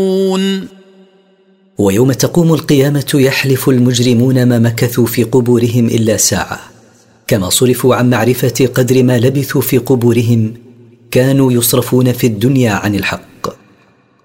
ويوم تقوم القيامة يحلف المجرمون ما مكثوا في قبورهم إلا ساعة، كما صرفوا عن معرفة قدر ما لبثوا في قبورهم كانوا يصرفون في الدنيا عن الحق.